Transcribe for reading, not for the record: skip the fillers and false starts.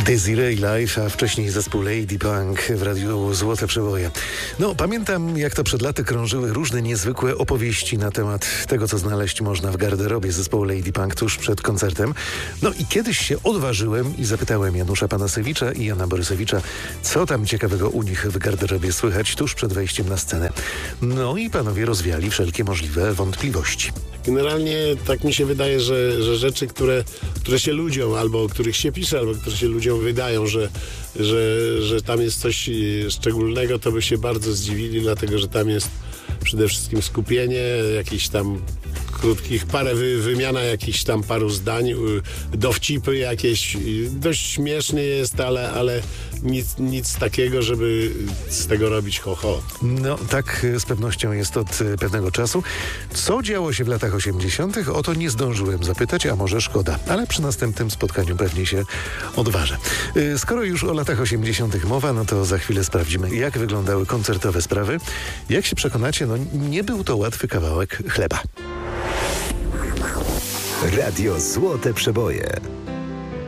Desiree Live, a wcześniej zespół Lady Punk w radiu Złote Przeboje. No, pamiętam, jak to przed laty krążyły różne niezwykłe opowieści na temat tego, co znaleźć można w garderobie zespołu Lady Punk tuż przed koncertem. No i kiedyś się odważyłem i zapytałem Janusza Panasewicza i Jana Borysewicza, co tam ciekawego u nich w garderobie słychać tuż przed wejściem na scenę. No i panowie rozwiali wszelkie możliwe wątpliwości. Generalnie tak mi się wydaje, że rzeczy, które się ludziom, albo o których się pisze, albo które się ludziom wydają, że tam jest coś szczególnego, to by się bardzo zdziwili, dlatego że tam jest przede wszystkim skupienie, jakiś tam krótkich, wymiana jakichś tam paru zdań, dowcipy jakieś, dość śmiesznie jest, ale nic takiego, żeby z tego robić ho. No tak z pewnością jest od pewnego czasu. Co działo się w latach 80., o to nie zdążyłem zapytać, a może szkoda, ale przy następnym spotkaniu pewnie się odważę. Skoro już o latach 80. mowa, no to za chwilę sprawdzimy, jak wyglądały koncertowe sprawy. Jak się przekonacie, no nie był to łatwy kawałek chleba. Radio Złote Przeboje.